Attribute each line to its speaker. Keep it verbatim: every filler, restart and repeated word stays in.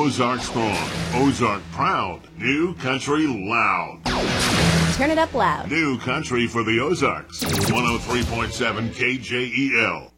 Speaker 1: Ozark strong, Ozark proud, New Country loud.
Speaker 2: Turn it up loud.
Speaker 1: New Country for the Ozarks. one oh three point seven K J E L.